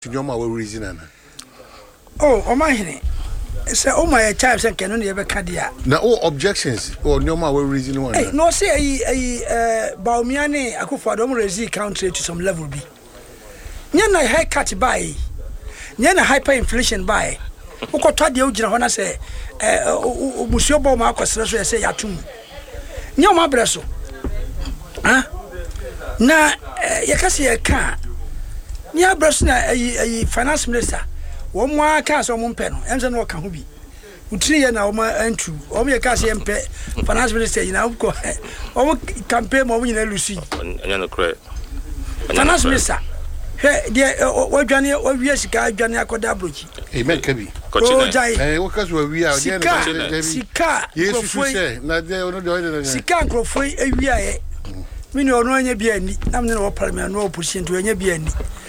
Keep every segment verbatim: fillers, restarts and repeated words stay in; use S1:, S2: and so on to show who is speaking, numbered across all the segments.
S1: Nyoma we reason ana.
S2: Oh, o ma hene. Say o my time say kenu na ye be ka dia.
S1: Na o objections or nyoma we reason one.
S2: Eh no say ayi ayi eh Baumia ne Akufo-Addo mo raise country to some level bi. Nya na high cut buy. Nya na hyperinflation buy. Ukotwa de ugina ho na say eh musuo bo ma akosere so ye say yatum. Nya o ma bre so. Ah? Na ye ka say ye ka ni abrasuna ayi ayi finance minister wo mo aka so mo mpe no enze no ka ho bi utiri ye na wo ma antu wo me ka se mpe finance minister yina ko wo mo campaign mo nyina lusi
S3: anya no kre
S2: finance minister he de wo dwane wo wi sika dwane akoda brochi
S1: e men ka bi eh wo ka so wi a de
S2: na sika
S1: yesu se na de ono de
S2: sika nkrofo awi aye mini ono anya bia ni na me no parliament no opposition to anya bia ni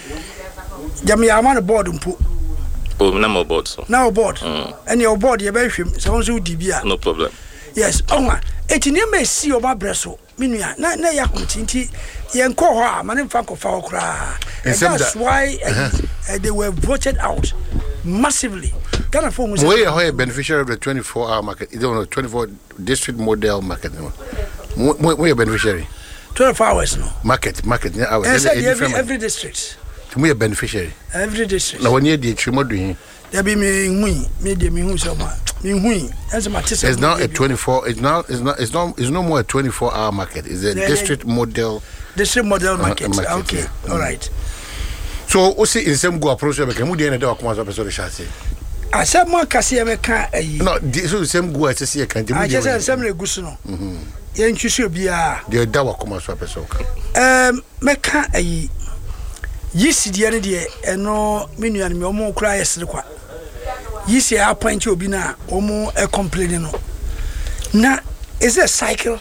S2: jam ya man board mpo
S3: oh na mo board so
S2: na board and your board ye be hwem so so di bia
S3: no problem
S2: yes onwa etini me si o ma breso minua na na ya kontinti ye nko ho a mane mfa kofa okra that's why uh, uh, they were voted out massively. Ghana for
S1: we are a beneficiary of the twenty-four hour market, you don't know, twenty-four district model market. We are beneficiary
S2: twenty-four hours no
S1: market market yeah,
S2: hours every, every district
S1: we are beneficiary
S2: every district
S1: now when you the trimo doing
S2: there be me hui me de me hu so ma me hui as my tisa
S1: it's now a twenty-four it's now it's not it's not it's no more a twenty-four hour market it's a yeah, district yeah. model
S2: district model market, uh, market okay yeah. all right
S1: so o see in some go approach be can mu dey na dey akoma so person dey share
S2: asem mo akase me ka ayi
S1: no so same go at see can dey
S2: mu dey asem sem na gusu no mhm ye ntwisu bia
S1: dey da akoma so person
S2: um me ka ayi yisi die ne de eno menua ne me omo kura yesere kwa yisi appoint obi na omo e complain no na is a cycle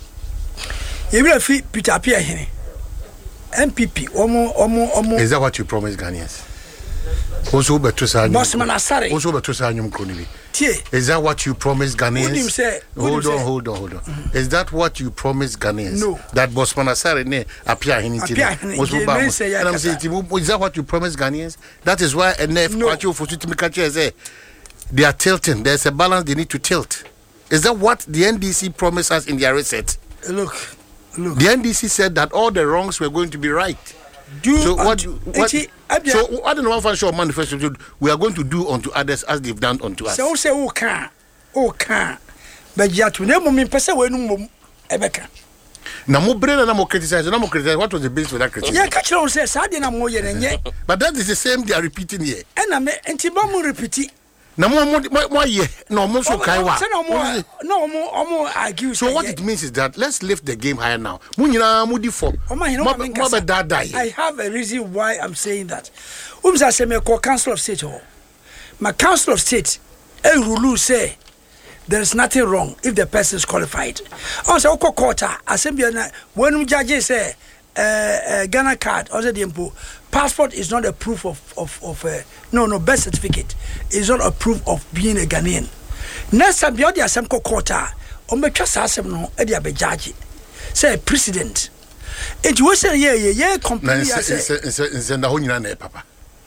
S2: you will fi Peter Apia hene M P P omo omo omo
S1: is that what you promised Ghanaians also beto sa
S2: Bosman Asare
S1: also beto sa nyum kronibi
S2: tie
S1: is that what you promised Ghanaians
S2: say,
S1: hold on hold on hold on mm-hmm. Is that what you promised Ghanaians
S2: no
S1: that Bosman Asare ne Apia hene ti also ba and I'm saying is that what you promised Ghanaians that is why N F kwacho for to me catch say they are tilting there's a balance they need to tilt is that what the N D C promised us in their reset
S2: look look
S1: the N D C said that all the wrongs were going to be right.
S2: Do
S1: so what, what
S2: so
S1: I don't know one show manifesto we are going to do unto others as they've done unto us.
S2: So say o can o can but yet we no me pese we no mom ebeka
S1: na mo brain na mo criticize na mo criticize what was the basis for that criticism?
S2: Yeah, catch on say sa dey na mo ye nye
S1: but that is the same they are repeating here
S2: and na me enti ba mo repeat
S1: na mo mo ye no mo so kai wa
S2: no mo omo argue
S1: so what it means is that let's lift the game higher now mo nyina mo di for mo be dada
S2: I have a reason why I'm saying that um say say me call council of state ho my council of state a rule say there is nothing wrong if the person is qualified also ko court assembly na when judge say uh, uh, Ghana card or the impo passport is not a proof of of of uh, no no birth certificate is not a proof of being a Ghanaian. Next time the other asem ko quarter on betwa asem no e dia be judge say president it was say ye ye company
S1: say say na ho nyina na papa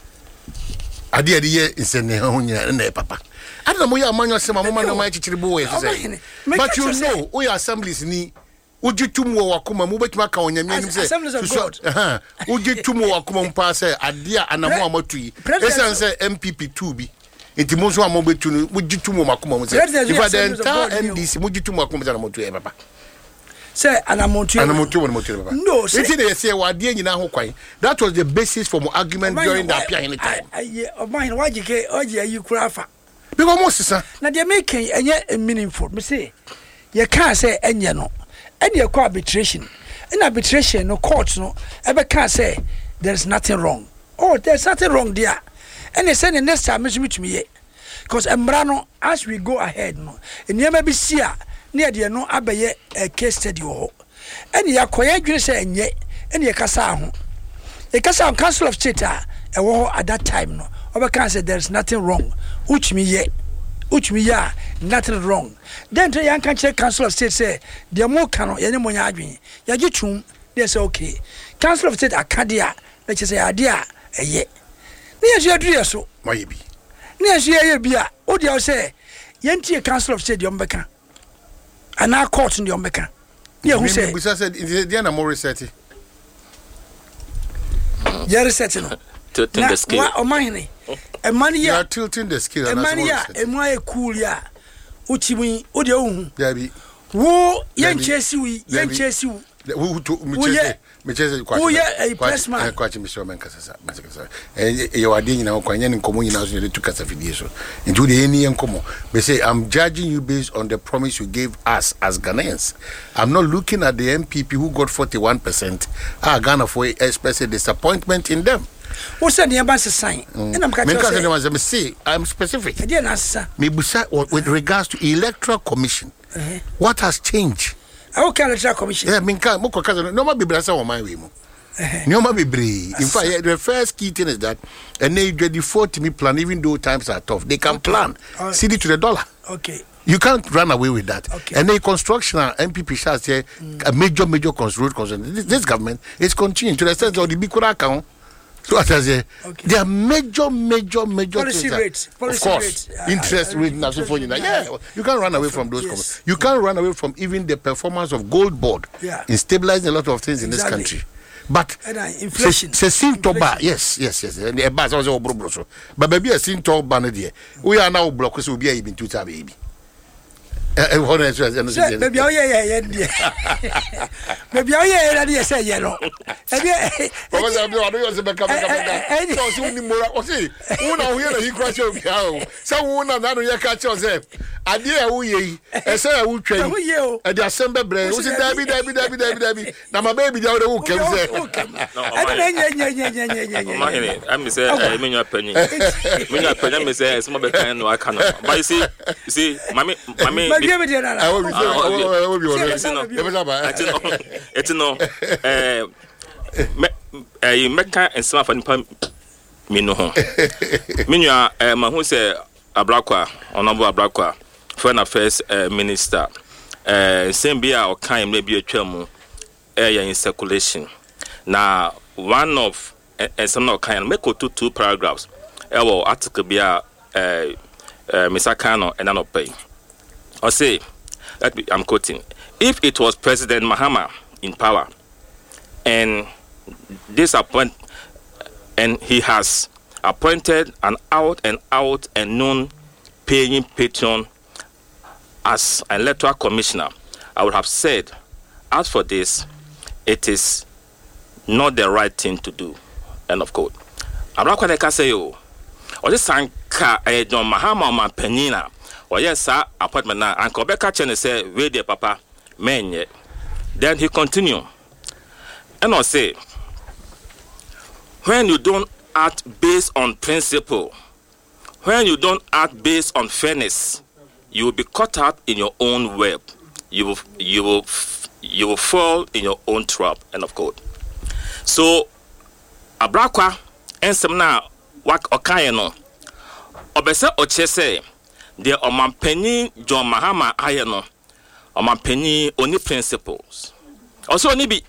S1: ade ade ye say na ho nyina na papa ada mo ya amanyo asem amoma na ma chichiri bo we say but you know we assemblies ni ujitum wo wakoma mu betima ka onyame anim se aha ujitum wo wakoma mpa se ade a anamo amatui esan se M P P two bi enti mo so amobetu no ujitum wo makoma mu se if the entire N D C ujitum wo wakoma se anamotu e papa
S2: say anamotu
S1: anamotu wo anamotu papa
S2: no
S1: enti dey say wade nyina ho kwan that was the basis for my argument during the Apia any time
S2: aye o man wajike oje ayi kura fa
S1: because mo sisa
S2: na dey make enye meaningful me say ye can say enye no and you call arbitration. In arbitration, no courts, no, ever can say there's nothing wrong. Oh, there's nothing wrong there. And they say the next time, meet me, because Embrano, as we go ahead, no, and you may be see near the no abaye a case study. And you are quiet, you say, and yet, and you casa, a casa council of state, a war at that time, no, over can say there's nothing wrong, which me yet. Which me ya nothing wrong. Then the young country council of state say the more cano ya mo nya adwen ya gitum they say okay council of state akadia let you say adia eye ne yesu aduru so
S1: ma ye bi
S2: ne yesu ye bi a o dia say yentie council of state de ombeka ana court de ombeka ye hu say
S1: we said the na more reset
S2: ye reset no
S3: tilting the scale
S2: o mahene e man
S1: you
S2: ya
S1: are tilting the scale
S2: e man ya e mu aye cool ya uchimu o dia hu
S1: there be
S2: wo yenchesi wi yenchesi wi
S1: who to me chese me chese kwa
S2: wo ye a press man
S1: kwa chi mission man kasa kasa eh ye wade nyina kwa nyane nkomo nyina so de tu kasa fidie so nti de eni nkomo be say I'm judging you based on the promise you gave us as Ghanaians. I'm not looking at the M P P who got forty-one percent. Ah, Ghana for express a disappointment in them.
S2: Who said the embassy sign? And I'm
S1: catching say I'm specific.
S2: I didn't answer.
S1: Me with regards to electoral commission. Uh-huh. What has changed?
S2: I will call electoral commission.
S1: Yeah, me can. Mo ko kaza no ma bebre asa wo man we mu. No ma bebre. In fact, yeah, the first key thing is that and they get the forty me plan even though times are tough. They can okay. plan. Okay. C D to the dollar.
S2: Okay.
S1: You can't run away with that.
S2: Okay.
S1: And the construction M P P shall say mm. a major major road construction. This, this government is continuing to the sense of the bikura account. So as I say, okay. There are major, major, major
S2: policy
S1: things
S2: rates,
S1: that,
S2: policy
S1: of course,
S2: rates, uh,
S1: interest
S2: uh,
S1: rate, national phone. Yeah, you can't run away from those. Yes. You can't run away from even the performance of Gold Board
S2: yeah.
S1: in stabilizing a lot of things
S2: exactly.
S1: in this country. But
S2: and, uh, inflation,
S1: se sin toba, yes, yes, yes. And the bas also bro so. But baby, a sin toba banner. We are now blocked so we are even two time baby. Eh, what is it?
S2: Baby, oh yeah, yeah, yeah. Baby, oh yeah, yeah, say yellow.
S1: Because I'm not doing the back up. So soon, more. See, one here he crash your cow. Someone another year catch yourself. I dear who ye, I say I will train you at the assembly brain. Was it Debbie, Debbie, Debbie, Debbie, Debbie? Now my baby, the other who can say,
S3: I'm say, I mean your penny. When your penny say, some of the kind no, I cannot. But you see, you see, mommy, mommy.
S1: I will be I will be honest.
S3: It's no eh eh meka ensema fa nipa me no ho me nua eh ma hu se Abrakwa Honorable Abrakwa Foreign Affairs uh, Minister eh same be a okan me bi atwa mu eh in circulation na one of eh some no kan make two two paragraphs eh wo article bi a eh Mister Kano and no pay I say, that I'm quoting, if it was President Mahama in power and this appoint and he has appointed an out and out and known paying patron as an electoral commissioner, I would have said, as for this, it is not the right thing to do. End of quote. I'm not going to say you. Or this sanka a John Mahama or my penina. Or yes, sir, appointment now. And Kobeka Chen say, wait there, Papa, man yet. Then he continue. And I say, when you don't act based on principle, when you don't act based on fairness, you will be caught up in your own web. You will, you will, you will fall in your own trap. End of quote. So, Abrakwa, and some now, what Okayano, Obese Oche say, the Omampeni John Mahama Ayano, Omampeni only principles. Also, only be.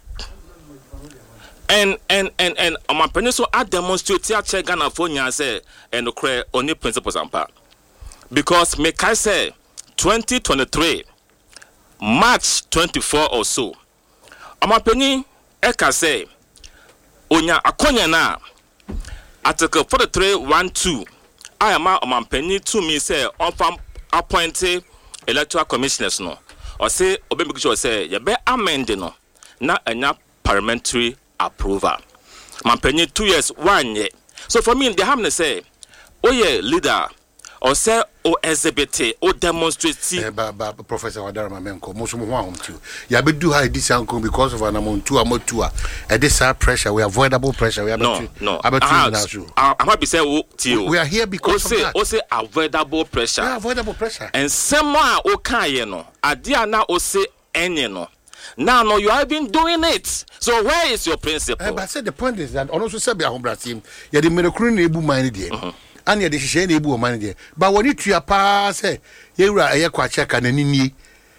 S3: And and and and Omampeni so I demonstrate here check Ghana for you say and the only principles and part. Because make I say twenty twenty-three March twenty-fourth or so. Omampeni Eka say Onya Akonya na Article forty-three one two. I am a Omampeni to me say on appointed electoral commissioners no. Or say Obemikisho say you be amended no. Na enya parliamentary approval. Mampeni two years one year. So for me they have to say, oh yeah leader or say o exhibit o demonstrate.
S1: Eh, ba, ba, Professor Wadarama Menko, most of them too. Ya be do high this uncle because of an amount two amount two. And this are pressure, we avoidable pressure. We are
S3: no, no.
S1: I'm
S3: happy say
S1: we are here because
S3: o say,
S1: of that.
S3: O say avoidable pressure.
S1: Yeah, avoidable pressure.
S3: And someone o can you know. Adia na o say any no. Now, no, you have been doing it. So where is your principle?
S1: Uh, but I said the point is that also said be a home team. You the Mercury ebu money there, and you the Shisha ebu money there. But when you try pass, you are a kwa check and any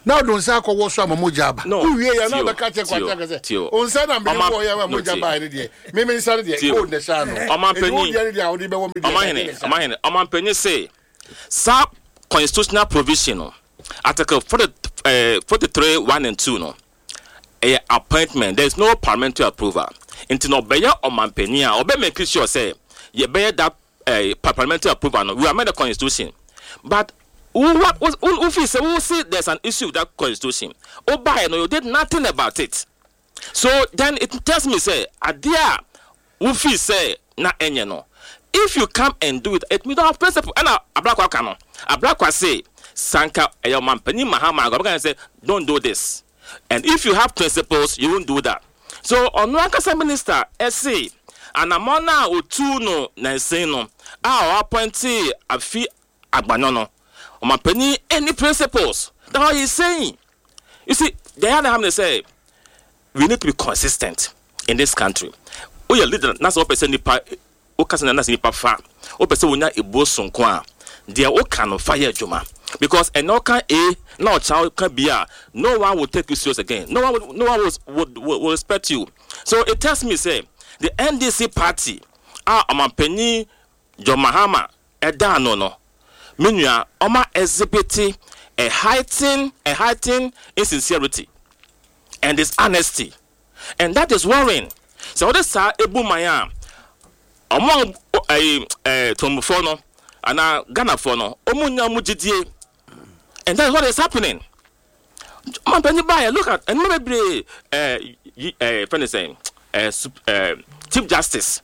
S1: now don't say ko wo so amamu jaba
S3: no
S1: we ya na be ka che kwa che say on say na me wo ya amamu jaba ni de me me say de go de sha no
S3: Omanpanyin
S1: de de awodi be wo me de
S3: Omanhene Omanhene Omanpanyin say sa constitutional provision no article forty-three one and two no a appointment there is no parliamentary approval into no beya Omanpanyin a obe make sure say ye beya that uh, parliamentary approval no we amend the constitution but what was who say who say there's an issue with that constitution oh by no you did nothing about it so then it tells me say adia who say na enye no if you come and do it it me don't have principle and ablakwa kano ablakwa say sanka eyo Omanpanyin Mahama go can say don't do this and if you have principles you won't do that so on one minister say and amona otu no na say no ah appointee afi agbanyo no Omanpanyin any principles that's what he's saying you see they have to say we need to be consistent in this country oh your leader that's what person nipa o kasa na nipa fa o person wonya ebo sonko a there o can fire juma because eno kan a na o cha kan bia no one will take you serious again no one will, no one will, will, will, will respect you so it tells me say the N D C party ah Omanpanyin John Mahama eda no no menua oma exhibit a heightened a heightened insincerity and dishonesty and that is worrying so this sa ebu maya among eh eh tomfo no ana Ghana for no omunya mugidie and that's what is happening Omanpanyin buy look at and maybe eh eh friend saying eh Chief Justice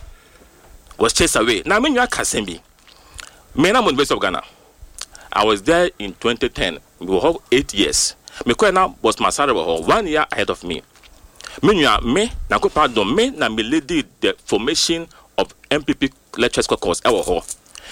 S3: was chased away now menua Kasembi me na University of Ghana I was there in twenty ten we were eight years me kwena was Masare was one year ahead of me menua me na ko pardon me na me lady the formation of M P P lectures course ever ho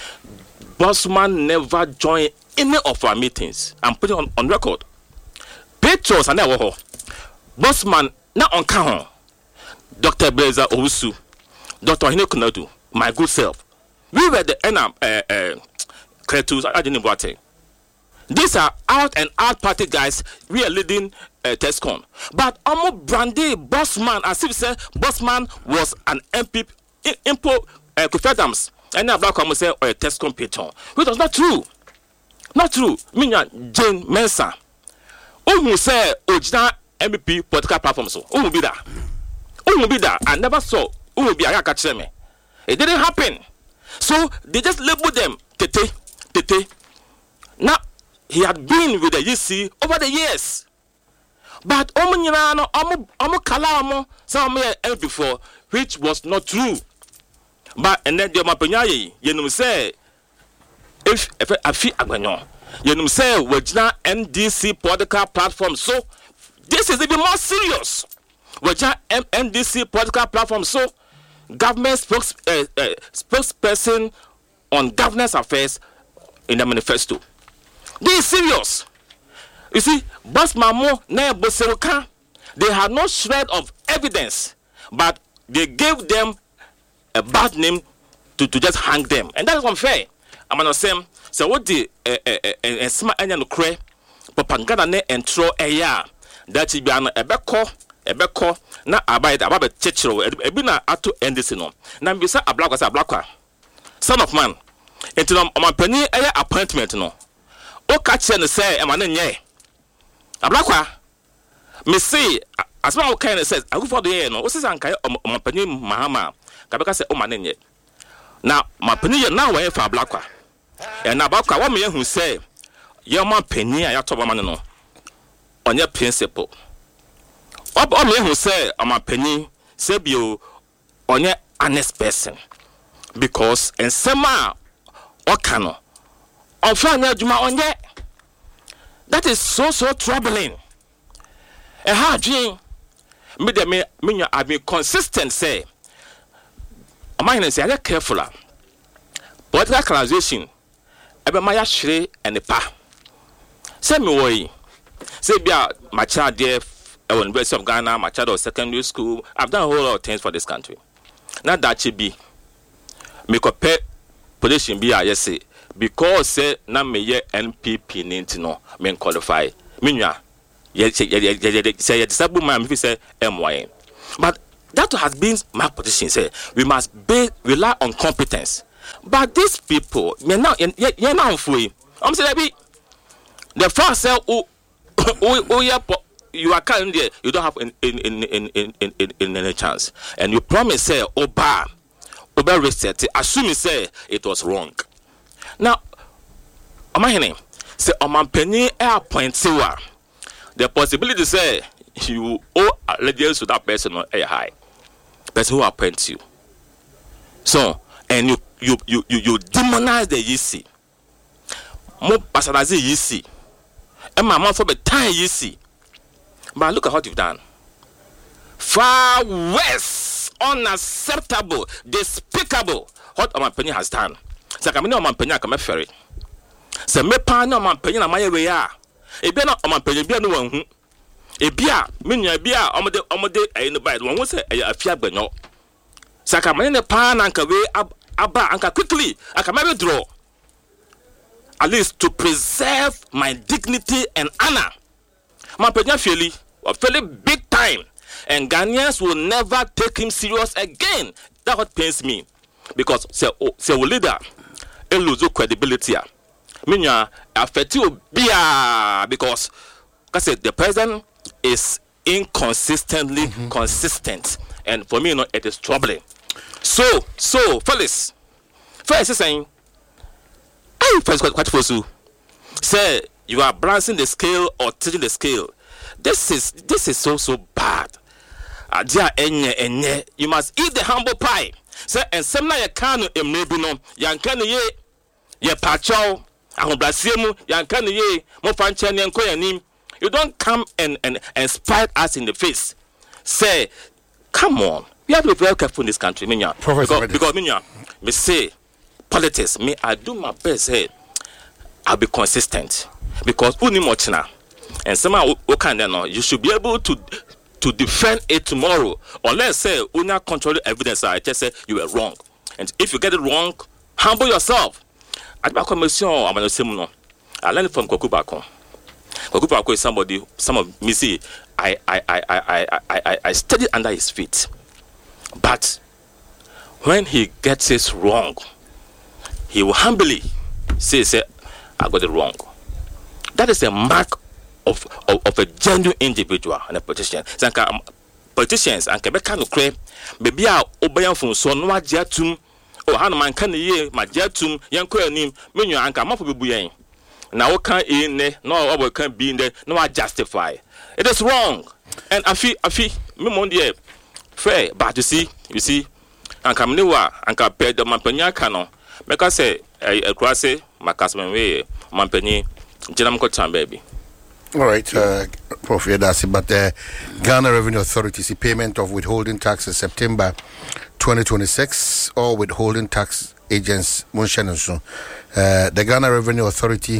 S3: Bossman never joined any of our meetings I'm putting on, on record pictures and ever ho Bossman na on kan Doctor Blazer Owusu Doctor Hine Kunadu my good self we were the uh, uh, uh, creators I didn't know what these are out and out party guys we are leading uh, Tescon but Omo Brandy Bossman as if say Bossman was an M P P impo uh, Kufedams and now black come say or a Tescon patron which was not true not true minya Jane Mensah who say original M P P political platform so who will be that who will be that I never saw who will be a catch me it didn't happen so they just labeled them tete tete now he had been with the U C over the years but omo nyina no omo omo kala omo some years before which was not true but and then the Omanpanyin yenum say if if afi agbanyo yenum say wajina N D C political platform so this is even more serious wajina N D C political platform so government spokes, uh, uh, spokesperson on governance affairs in the manifesto. This is serious. You see, Boss Mamo na Boseruka, they had no shred of evidence, but they gave them a bad name to, to just hang them, and that is unfair. I'm gonna say, so what the eh smart anya no kre, propaganda ne entro eya that be an ebeko. Ebeko na abide ababe chechiro ebi na ato ndc no na mbisa ablakwa sa ablakwa son of man enti no Omanpanyin eye appointment no o ka che ne say e ma ne nye ablakwa me say asma o kan says agufo do ye no o sisa nkai Omanpanyin Mahama ka be ka say o ma ne nye na Omanpanyin ye na we fa ablakwa e na ablakwa wo me hu say ye Omanpanyin a ya to ba ma ne no onye principle What all me who say Omanpanyin say bio onye honest person because en sema okano ofanya adwuma onye that is so so troubling e ha dream me de me me I be consistent say Omanhene say I careful political canalization ebe ma ya hwere enipa say me wo say bia ma cha there I was University of Ghana, my child was secondary school. I've done a whole lot of things for this country. Not that should be. Me compare position be I say because say na me ye N P P nintino me qualify. Minya, say a disabled man, if you say M Y N. But that has been my position. Say we must be, rely on competence. But these people, you now, you now free. I'm saying the first say, oh, oh, oh, yeah, you are kind there. You don't have in in in in in in, in any chance, and you promise say, Oba, Oba reset. Assume say it was wrong. Now, am I hearing? Say, Oman Penny appoint Siwa. The possibility say you owe allegiance to that person on a high. Person who appoints you. So, and you you you you, you demonize the Yisi. More personalize Yisi. And my mom for the time Yisi. But look at what you've done. Far worse, unacceptable, despicable. What Oman Penny has done. So, I'm not Oman Penny, I'm a ferry. So, me pan Oman Penny, I'm a way. Ebi na Oman Penny, be no one. Ebia, minya bia, omode omode ayi no bite. One say ayi afia gbenyo. Saka mane ne pan anka we aba anka quickly. Aka me withdraw. At least to preserve my dignity and honor. Man Penya fairly, or fairly big time, and Ghanaians will never take him serious again. That's what pains me, because say oh, say leader, he lose credibility. Minya affecti obia because, I said the president is inconsistently mm-hmm. consistent, and for me, you know, it is troubling. So, so, fellas, first is saying, I first quite for you. Say you are balancing the scale or tilting the scale. This is this is so so bad. Adia enye enye. You must eat the humble pie. Say and some na ye can emnebi no. Yanka no ye ye pacho. Ahobrasiemu yanka no ye mo fanche ne enko yanim. You don't come and, and, and spite us in the face. Say, come on. We have to be very careful in this country, Minya. Because, because Minya, me say, politics, me, I do my best. Hey, I'll be consistent. Because uni mochina. And somehow, you should be able to to defend it tomorrow. Unless, say, unya control evidence, I just say you were wrong. And if you get it wrong, humble yourself. I learned from Koku Bakon. Koku is somebody, some of me see, I, I, I, I, I, I, I studied under his feet. But when he gets it wrong, he will humbly say, say I got it wrong. That is a mark of, of, of a genuine individual and a politician. So, um, politicians and Quebec can claim, maybe I obey from so no jatum, or Hanuman can ye, my jatum, young queen, menu and come up with Buyen. Now, can't in there, no, can be in there, no, I justify. It is wrong. And I feel, I feel, me mondier, fair, but you see, you see, and come newer, and compare the Mampania canon. Make us say, a crossy, my cousin way, Mampany, Jenam Cotam baby.
S1: All right, uh, Professor Dasi, but the Ghana Revenue Authority see payment of withholding tax in September twenty twenty-six, or withholding tax agents, Munshanansu. Uh, the Ghana Revenue Authority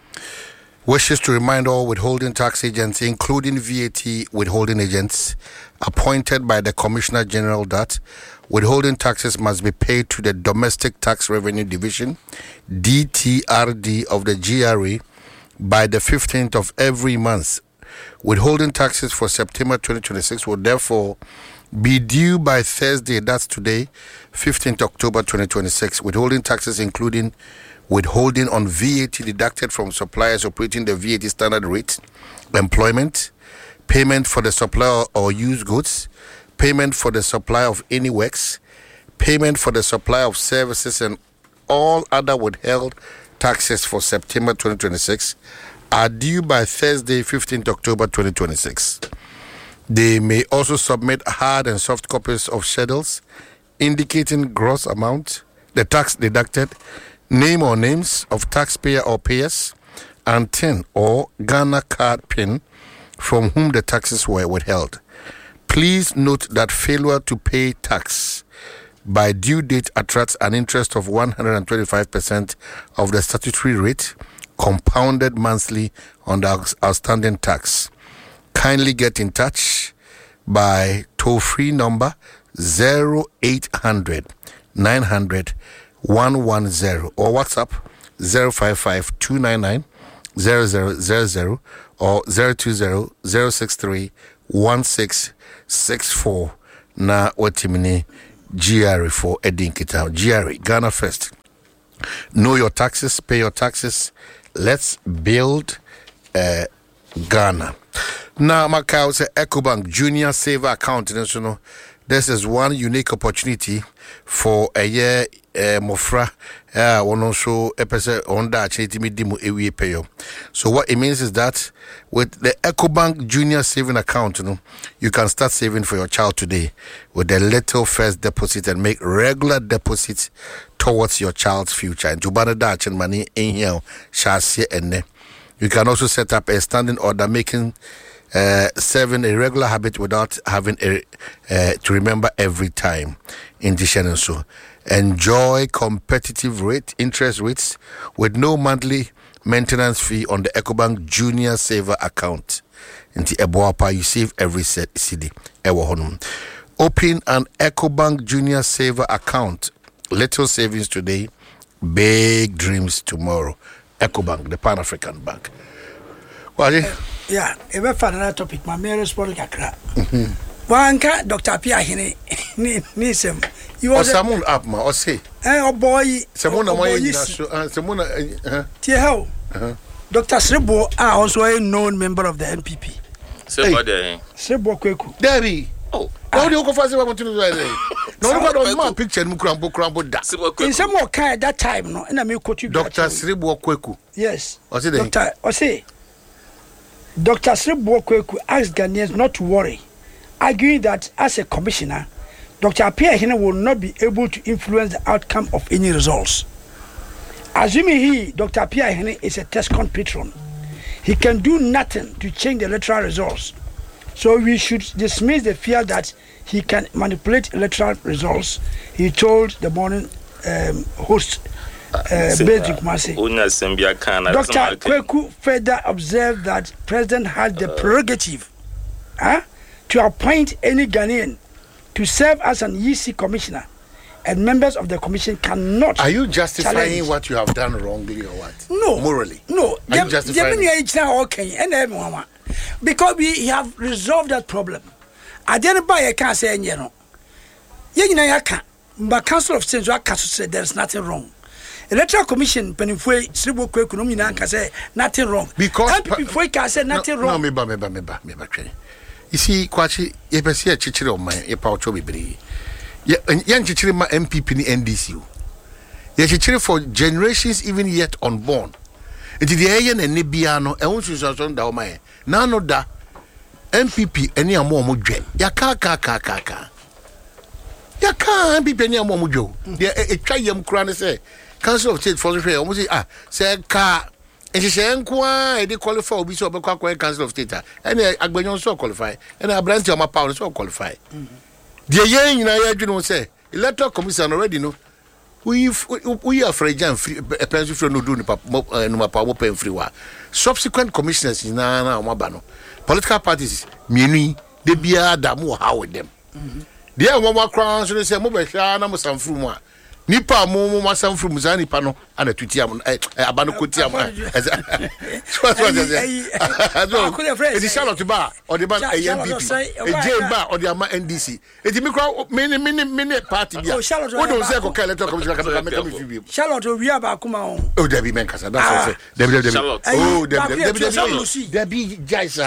S1: wishes to remind all withholding tax agents, including V A T withholding agents, appointed by the Commissioner General that withholding taxes must be paid to the Domestic Tax Revenue Division, D T R D, of the G R A by the fifteenth of every month. Withholding taxes for September twenty twenty-six will therefore be due by Thursday, that's today, fifteenth October twenty twenty-six. Withholding taxes including withholding on V A T deducted from suppliers operating the V A T standard rate, employment, payment for the supply or used goods, payment for the supply of any works, payment for the supply of services, and all other withheld taxes for September twenty twenty-six are due by Thursday, fifteenth October twenty twenty-six. They may also submit hard and soft copies of schedules indicating gross amount, the tax deducted, name or names of taxpayer or payers, and T I N or Ghana card PIN from whom the taxes were withheld. Please note that failure to pay tax by due date attracts an interest of one hundred twenty-five percent of the statutory rate, compounded monthly on the outstanding tax. Kindly get in touch by toll-free number zero eight hundred nine hundred one one zero or WhatsApp zero five five two nine nine zero zero zero zero or zero two zero, zero six three, one six six four. Na watimini G R A for Edinkita. G R A, Ghana First. Know your taxes, pay your taxes. Let's build uh, Ghana. Now, Macau say EcoBank Junior Saver Account International. This is one unique opportunity for a year. Uh, Mofra, uh, one also episode on that. So what it means is that with the EcoBank Junior Saving Account, you know, you can start saving for your child today with a little first deposit and make regular deposits towards your child's future. And Jubana Dach and money in here shall see and you can also set up a standing order making uh, saving a regular habit without having a uh, to remember every time. In addition, so enjoy competitive rate interest rates with no monthly maintenance fee on the EcoBank Junior Saver account. In the Eboapa, you save every set C D. Open an EcoBank Junior Saver account. Little savings today, big dreams tomorrow. EcoBank, the Pan African Bank. What? Uh,
S2: yeah, if I find another topic, my mayor is probably Kakra. One cat, Doctor Pia Hine, Nisem. You
S1: are someone up, ma, or say,
S2: eh, boy,
S1: someone away, someone, uh,
S2: Tio, Doctor Sribo are also a known member of the M P P.
S3: Somebody,
S2: Sribo Kweku.
S1: Debbie, oh, how do you go for someone to do that? No, no, no, picture, Mukrambo, Crambo, that.
S2: In some more kind at that time, no, and I may quote you,
S1: Doctor Sribo Kweku.
S2: Yes,
S1: or say,
S2: Doctor, or say, Doctor Sribo Kweku asked Ghanaians not to worry, arguing that as a commissioner, Doctor Apia Hine will not be able to influence the outcome of any results. Assuming he, Doctor Apia Hine, is a TESCON patron, he can do nothing to change the electoral results. So we should dismiss the fear that he can manipulate electoral results, he told the morning um, host, uh, Bedrick Massey. Doctor Kweku further observed that President has the prerogative uh, to appoint any Ghanaian to serve as an E C commissioner, and members of the commission cannot.
S1: Are you justifying
S2: challenge.
S1: What you have done wrongly or what?
S2: No.
S1: Morally?
S2: No.
S1: Are you justifying
S2: it? Because we have resolved that problem. I didn't buy a car saying, you know, you can't. But Council of State said there's nothing wrong. Electoral Commission, Penifue, Sribo Kweku, can say nothing wrong.
S1: Because
S2: before can say nothing
S1: no,
S2: wrong.
S1: No, me, me, me, me, me, me, you see, Kwachi, you can see a chichiri of my a pouch of me. Young chichiri ma M P P ni N D C. You chichiri for generations even yet unborn. It is the Ayan and Nibiano, and once you saw on the Omai. None of that M P P any more mudge. Yaka kaka kaka. Yaka M P P any more mujo. A try yam crane say, Council of State for the fair, almost ah, say car. And she said, "Enquire, they qualify to be so a Council of State, and I Agbenyon so qualify, and I branch on my power so qualify." The young, I don't say, electoral commission already know. We we are afraid of a pension for no doing no power pen free war. Subsequent commissioners in Nana Mabano, political parties, Mini, they be a damu how with them. They are one more crown, so they say, Mobile Shana was some from one. Nipa mo mo some from Zani pano and a twitiam abano kutiam. It is Charlotte Bar or the bar a M P P, a J bar or the Ama N D C. It is micro many many many party. What don't say okay let talk about
S2: Charlotte will be about Kuma.
S1: Oh Debbie Menkasa that's Debbie Debbie. Oh Debbie Debbie Debbie Jaisa.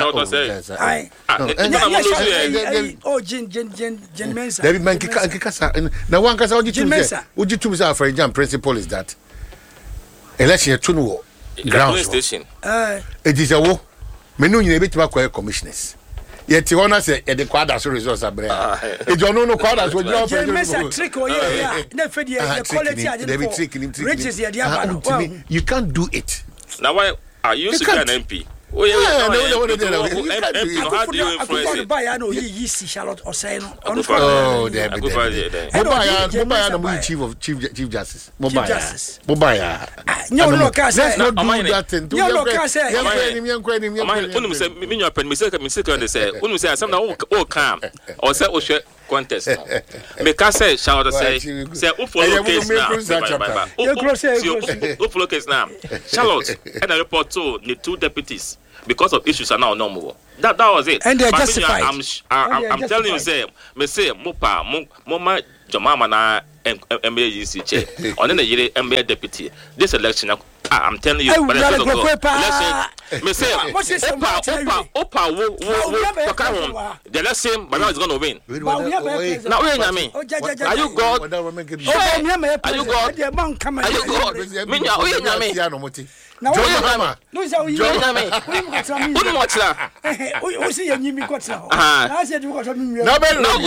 S2: Oh Jin Jin Jin Jin Mensa.
S1: Debbie Menkasa. Now one kasa oji Mensa. Oji to me for example principle is that election to no ground
S3: station.
S1: It is a wo. Me no nyina betima kwa commissioners. Yet you wanna say e the quadra so results abre. E do no no quadra so you
S2: for example. Trick o here. Na fe the quality I did. Riches here dia.
S1: You can't do it.
S3: Now why are you an M P? Oh yeah, yeah, no, no, no, no. How do you influence it?
S2: Buy no you see Charlotte or say no.
S1: Oh, there be there. Mobile, mobile, no chief of chief chief justice. Mobile, mobile.
S2: No, no, can say.
S1: Let's not do that thing.
S2: No, no, can say.
S1: Young him, young him, young him.
S3: Unu say, me your pen, me say, me say, can say. Unu say, some now all calm. Or say, oh shit, contest. Me can say, Charlotte say, say, who follow case now? Who follow case now? Charlotte, and I report to the two deputies. because of issues are now no more. That that was it.
S2: And they're
S3: but
S2: justified.
S3: I'm I'm, I'm, I'm telling you, say, me say, mopa, mama, Jamama na M B A U C chair. On the year M B A deputy. This election, I'm telling you, but let's me say, Opa, Opa, Opa, wo wo wo come the election, but now it's gonna win. Now wait a minute. Are you God? Are you God? Are you God? Minya, wait a minute.
S2: Now,
S3: Join
S2: no, so you
S3: know me. Wouldn't watch that.
S2: We see a new got now. I said, you got a new.
S1: No,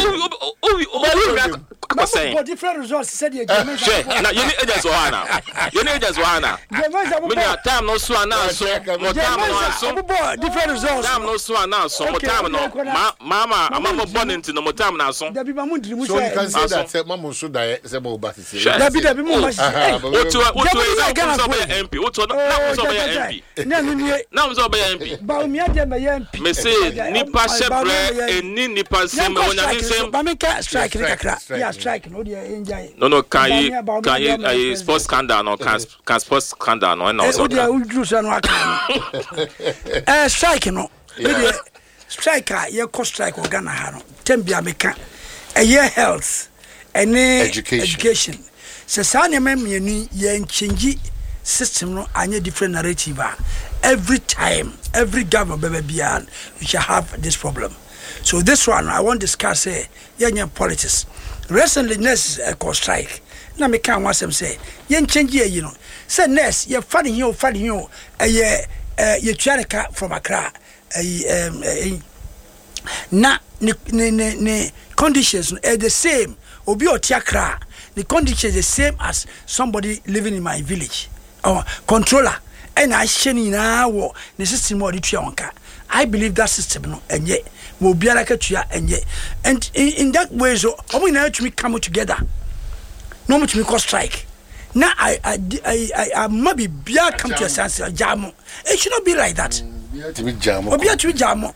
S3: no, no,
S2: different results said you
S3: now you need just one now. You need just one now. When your time no so now, so more time no so
S2: different results.
S3: Time no so now, so more time no. Mama, I'm not born into no more time now, so.
S1: So you can say that say mama should die say about that.
S2: That be that be more.
S3: What to what to M P? What to now so be M P? Now so be M P.
S2: Ba mi ade be M P.
S3: Me say nipa shebre eni nipa sem onya nsem.
S2: Ba me ka strike kakra. Yeah, strike no dey enjoy.
S3: No no can you can you uh, sports scandal no can can sports scandal no na so.
S2: O dey udru so no aka. Eh strike no. We dey strike a ye ko strike organ ha no. Tem bia me ka. Eye health ene education. Se sa ne ma mienu ye change system no anya different narrative. Every time, every government baby you shall have this problem. So this one I want to discuss say uh, yeah, politics. Recently nurse uh, called strike. Na me can want them say yen change here you know. Say nurse you funny here funny here uh, yeah uh, you try to from Accra uh, um, uh, na ne ne ne conditions are the same. Obi otiakra the conditions the same as somebody living in my village. Our controller and I sheni na wo the system or the tuanka. I believe that system no and yet will be like a tua and yet and in, in that way so we now to me come together. No much me cause strike. Now I I I I, I maybe be come to a sense jam. It should not be like that.
S1: To be jam.
S2: Obi to jam.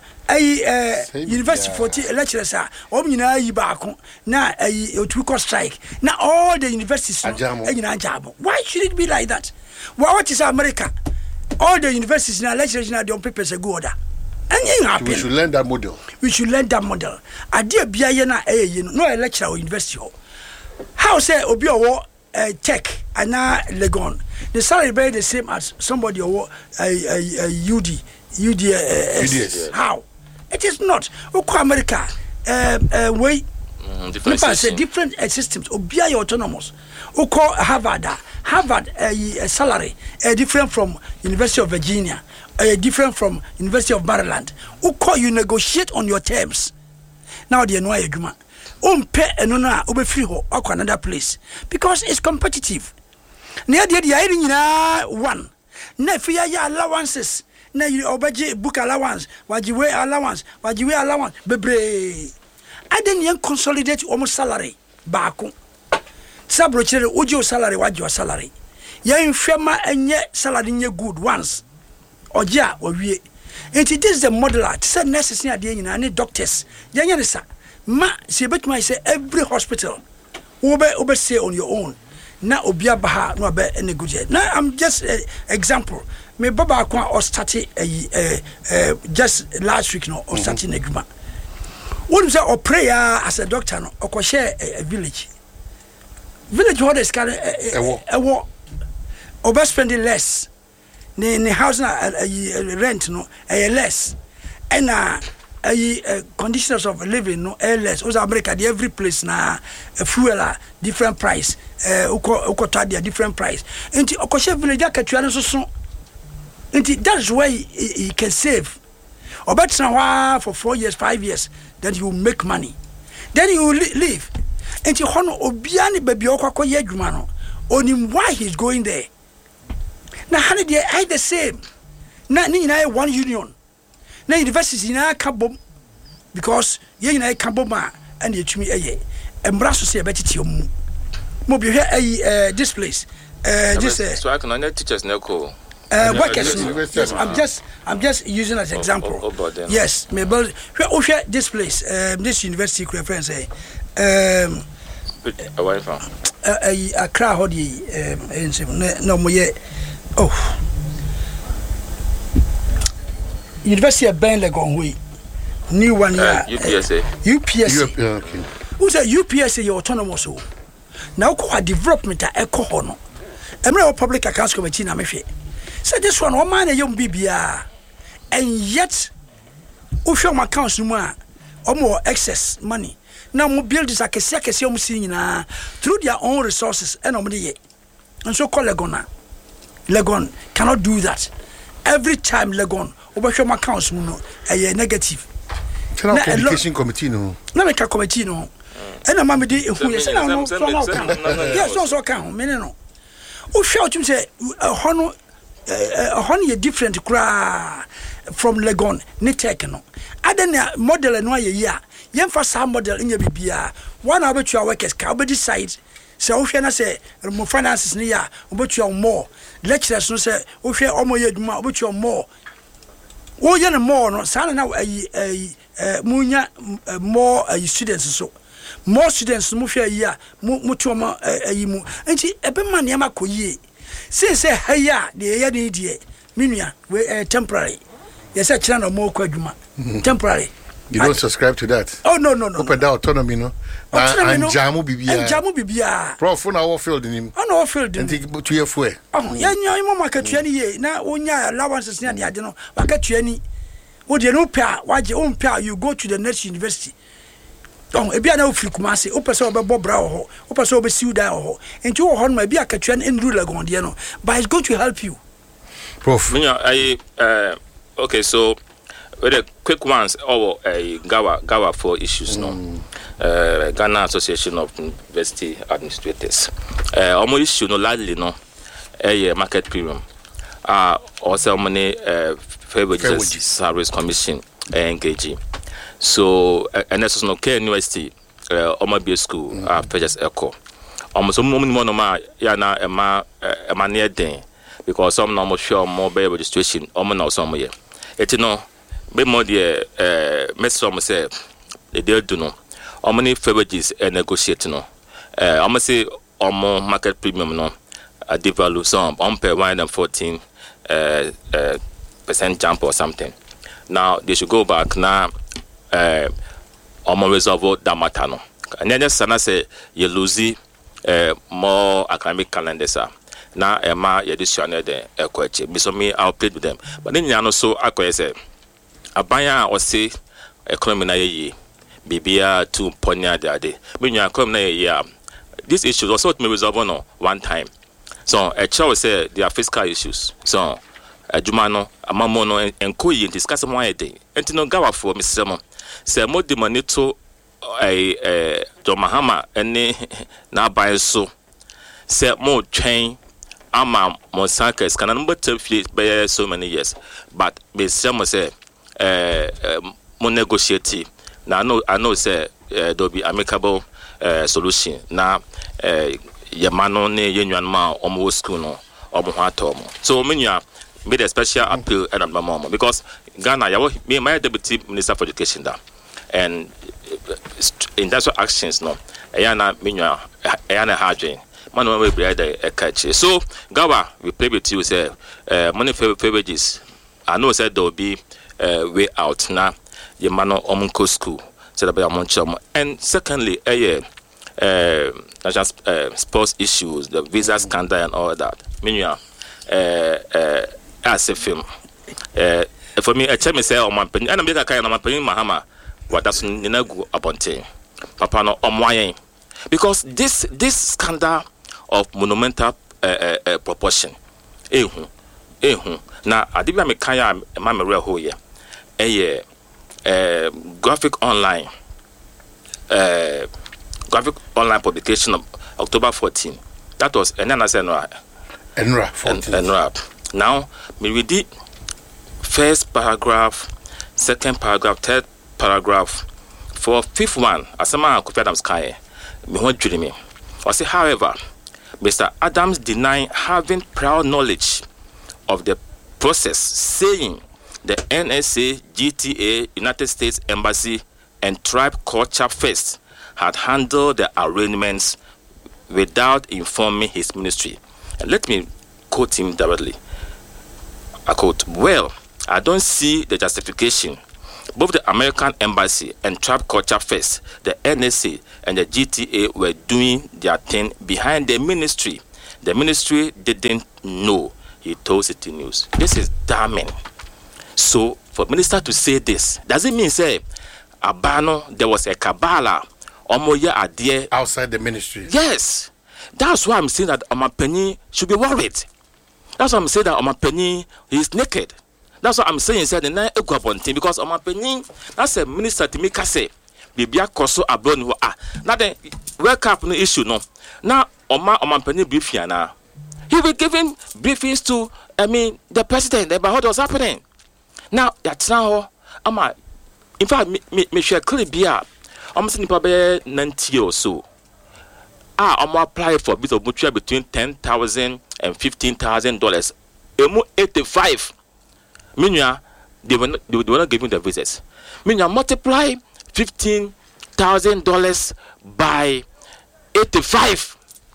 S2: I uh, university forty lecturers are all nyina yi baako na I to cause strike. Now all the universities no nyina jam. Why should it be like that? Well, what is America? All the universities now lecturers now don't papers a good order. And
S1: we should learn that model.
S2: We should learn that model. I dear Bia na eh you know no lecturer or university. How say obi owo uh, tech and now Legon. The salary be the same as somebody owo a U D U D S. How? It is not. Oko America uh, uh, way
S3: mm, different
S2: say different uh, systems. Obi are autonomous. Oko Harvard. Harvard uh, uh, salary uh, different from University of Virginia, uh, different from University of Maryland. Oko you negotiate on your terms. Now they know adwuma. Umpe enona obefiri ho akwa another place because it's competitive. Na dey dey ayiri nyina one. Na fiya ya allowances. Na you obeje book allowance, wajiwe allowance, wajiwe allowance bebre. I then yen consolidate almost salary baako. Sabro chere ojo salary wajo salary. Yen hwema enye salary nye good once. Oja owie. And it is the model at say necessary ade nyina ne doctors. Yen yen sa ma se betuma say every hospital obe obe say on your own. Na obia baha no be negotiate. Now I'm just uh, example. Me baba akwa or started uh, uh, just last week no or starting mm-hmm. Neguma. What you say or prayer as a doctor no or share a, a village. Village what is kind of a war. Over spending less. Ne ne house na uh, rent no a less. And uh, a conditions of living no less. Also America the every place na a fuel a different price. Uh, uko uko tadia different price. Enti okoshe village akatuane so so. Enti that's why he, he can save. Or better for four years, five years, then you make money. Then you will leave. Enti hono obiani baby okwa ye adwuma no. Onim why he's going there. Na hane dey I the same. Na ni na one union. Na university na ka bom because ye na ka bom a and ye tumi eye. Embra so se betiti omu. Mo bi hwe eh this place. Uh this uh,
S3: so I can only teachers na ko.
S2: Uh, workers, no. Yes, I'm just, I'm just using as example. Oh, oh, oh, yes, maybe. Where, where this place, um, this university, friends say, um,
S3: away from
S2: a a crowd, um, no more yet. Oh, University of Ben Legon way. New one year.
S3: U P S A.
S2: U P S A.
S1: Okay.
S2: Who said U P S A your autonomous? Now, co development at Echo Hono. Emre Public Accounts Committee na mehwe. Say this one one man a young B B R. And yet, Usho my accounts no or more excess money. Now mo build this like a second um na through their own resources and omni. And so call Legon. Legon cannot do that. Every time Legon Obasho my accounts no a negative.
S1: Channel Communication Committee no. Na
S2: make a committee no. And a mammy di who is no so yes so so can me no. O shout him say a hono a honey different cry from Legon ne take no. Adena model no ye ya. Yemfa some model in your bibia. One about your workers can be decide. Say o hwe na say mo finances ne ya obetua more. Lecturers no say o hwe omo ye dwuma obetua more. Wo ye ne more no sa na ayi ayi munya more ayi students so. More students mo hwe ayi a mo to mo ayi mu. Enti ebe ma ne ma koyie. Say say haya de ye ne die. Minua we temporary. Yes say kira na mo kwadwuma. Temporary.
S1: You don't I, subscribe to that?
S2: Oh, no, no, no.
S1: Open that autonomy, no?
S2: Autonomy,
S1: and
S2: no.
S1: Jamu Bibia.
S2: And Jamu Bibia.
S1: Prof, on our field in him.
S2: On our field in
S1: him. And two years away.
S2: Oh, yeah, yeah, I'm market twenty years. Now, when you allowances near the Adeno, market twenty. Would you know, pair, why your own pair, you go to the next university. Oh, a piano Fukumasi, Opa so Bob Brow, Opa so be Suda, and two horn may be a catchuan in ruler Gondiano, but it's going to help you.
S1: Prof.
S3: I, uh, okay, so. With the quick ones, our uh, Gawa Gawa for issues, mm. no. Uh, Ghana Association of University Administrators. Uh, almost issue no largely no. A uh, market premium. Uh, also many uh, Favorable Service Commission uh, engaging. So uh, and that's no K University. Uh, Omabia School. Mm. Uh, purchase echo. Almost some moment more no ma yana ema ema near den because some normal sure more by registration. Almost now somewhere. It's no. Be more the uh mess from say they do no how many favorites and negotiate no uh I'm say on more market premium no a devalue some on per one and fourteen uh uh percent jump or something. Now they should go back now uh on more resolve that matter no and then just say you lose uh more academic calendars are now Emma you additional the equity me so me I'll play with them but then you know so I could say Abaya or say economy na ye bibia to ponya de ade me nwa come na ye this issue also to me resolve no one time so a child say there are fiscal issues so adwuma no amamo no enko ye discuss mo ayede enti no gawa for me semo say mo de money to eh eh do mahama ene na buy so say mo twen ama mo sankers kana no better be so many years but me semo say Uh, uh, mo negotiate now I know I know say uh, there'll be amicable uh, solution now uh, your man on ye nwan ma omo school no omo ho atom so me nwa made a special appeal and my mom because Ghana ya me my deputy minister for education da and uh, industrial actions no eya na me nwa eya na hardware man no we bread e catch so Gawa we play with you say uh, money favorites I know said there will be Uh, way out now, your man on school, said about Moncham. And secondly, a uh, national uh, sports issues, the visa scandal, and all that. Meanwhile, uh, uh, as a film, uh, for me, I tell me say on my penny, and I'm a kind of my penny, Mahama, what does Ninagu upon ten, Papa no on why? Because this this scandal of monumental uh, uh, uh, proportion, eh, eh, now I did make Kaya, Mamma Real Hoya. A uh, graphic online uh, graphic online publication of October fourteenth. That was and then I said no Enra. Now me read the first paragraph, second paragraph, third paragraph, for fifth one, as a man could Adams Sky. Me want to me. I say, however, Mister Adams denied having prior knowledge of the process, saying the N S A, G T A, United States Embassy, and Tribe Culture Fest had handled the arrangements without informing his ministry. And let me quote him directly. I quote, well, I don't see the justification. Both the American Embassy and Tribe Culture Fest, the N S A and the G T A were doing their thing behind the ministry. The ministry didn't know, he told City News. This is damning. So, for minister to say this, does it mean, say, Abano, there was a Kabbalah, Omoya Adie
S1: outside the ministry?
S3: Yes. That's why I'm saying that Omapeni should be worried. That's why I'm saying that Omapeni is naked. That's what I'm saying, said the nine equapontin, because Omapeni, that's a minister to make us say, Bibia Koso Abon, ah, now the wake up no issue, no. Now, Oma Omapeni Bifiana, he will be giving briefings to, I mean, the president about what was happening. Now, that's now, Ama, in fact, me, me, share clearly be up. I'm saying, probably ninety or so. Ah, I'm apply for a bit of mutual between ten thousand and fifteen thousand dollars. Emu eighty-five. Meaning, they were not, they were not giving the visits. Meaning, multiply fifteen thousand dollars by eighty-five.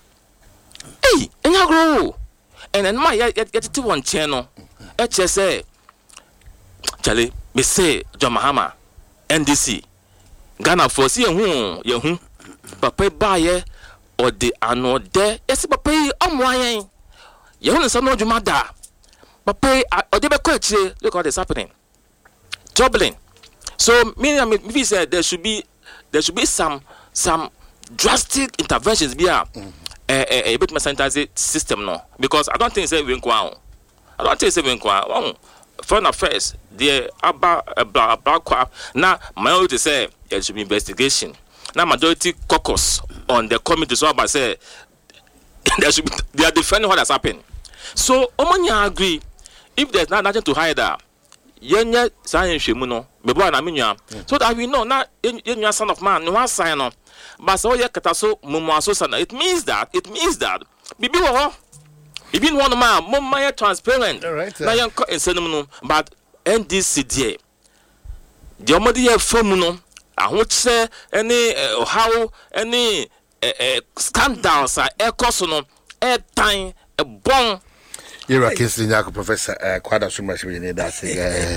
S3: Hey, and you grow. And then my get to one channel. H S A. Charlie, me say John Mahama, N D C. Ghana for see who you who. Papa buy or the anno there. Yes, papa, I'm why. You want some no Jumada. Papa, or they be quite look what is happening. Troubling. So, me, I mean, we said there should be there should be some some drastic interventions via a a bit more sanitized system, no, because I don't think it's even quite. I don't think it's even quite. Foreign affairs, the about blah blah. Now, my own to say there should be investigation. Now, majority caucus on the committee, so I say there should be, they are defending what has happened. So, Omanya agree if there's not nothing to hide there. Yenya sign shemuno, bebo na minya. So that we know now yenya son of man, no one sign on. But so ye kataso mumwaso sana. It means that, it means that bibi wo bibi one man, mumma transparent. Na yan ko ensenumu, but N D C D. The omodi ye fomuno, ahun che any how any scandals are ekoso e time e bon.
S1: You're a Kinsley Yako Professor Quada Sumashi in Dasi,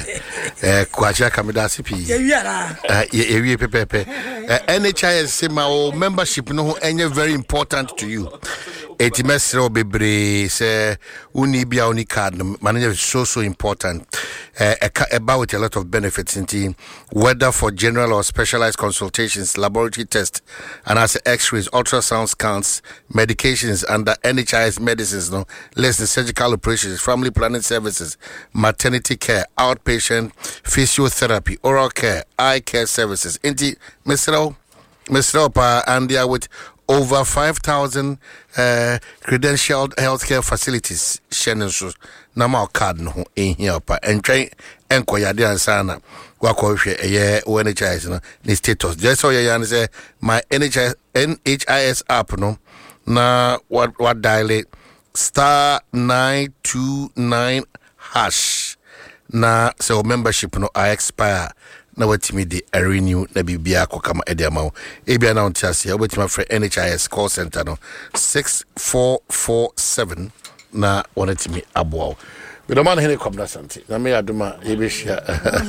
S1: Quacha Kamidasi P. Yeah, Pepe. N H I S Sima membership, no, any very important to you. eighty Mesro Bebre, say, Unibia Uni card, manager is so, so important. About a lot of benefits in team, whether for general or specialized consultations, laboratory tests, and as x rays, ultrasound scans, medications under N H I S medicines, no, less than surgical operations, family planning services, maternity care, outpatient, physiotherapy, oral care, eye care services. Inti, Mister Mister Opa, and they are with over five thousand uh, credentialed healthcare facilities. Shannon so nama card no in here pa and try enquire the answer. Wako a year N H I S no the status. Just so you say my N H I S N H I S app no na what what dial it star nine two nine hash na so membership no I expire. Na watimi di a renew na bibia ko kama ede amawo ebia na ontiase obetima frɛ N H I S call center no six four four seven na wonatimi aboa we do man hene komna santi na me aduma ebehia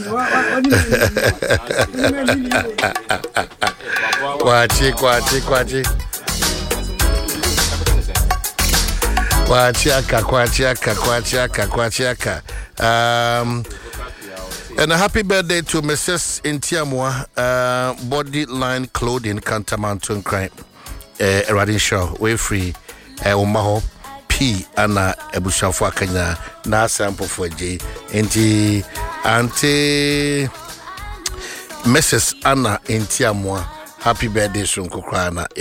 S1: kwachi kwachi kwachi kwachi aka kwachi aka kwachi aka kwachi aka um and a happy birthday to Missus Intiamwa, uh, Body Line Clothing, Cantamanton Crime, uh, Radin Shaw, Way Free, uh, Omaho, P, Anna, Ebushafa Kenya, Na Sample for J, Auntie, Auntie, Missus Anna Intiamwa, happy birthday, Sunko Krana.